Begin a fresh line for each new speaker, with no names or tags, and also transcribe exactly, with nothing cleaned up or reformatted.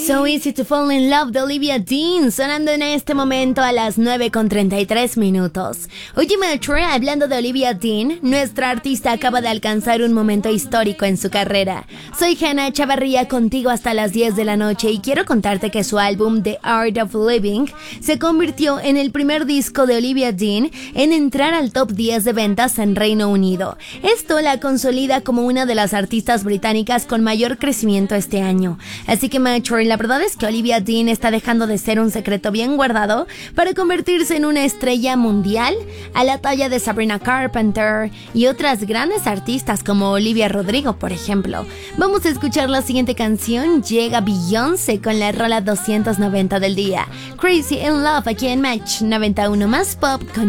So Easy to Fall in Love de Olivia Dean, sonando en este momento a las nueve con treinta y tres minutos. Oye, Metro, hablando de Olivia Dean, nuestra artista acaba de alcanzar un momento histórico en su carrera. Soy Hannah Chavarría, contigo hasta las diez de la noche, y quiero contarte que su álbum The Art of Living se convirtió en el primer disco de Olivia Dean en entrar al top diez de ventas en Reino Unido. Esto la consolida como una de las artistas británicas con mayor crecimiento este año. Así que, Metro, la verdad es que Olivia Dean está dejando de ser un secreto bien guardado para convertirse en una estrella mundial a la talla de Sabrina Carpenter y otras grandes artistas como Olivia Rodrigo, por ejemplo. Vamos a escuchar la siguiente canción. Llega Beyoncé con la rola doscientos noventa del día, Crazy in Love, aquí en Match noventa y uno más Pop con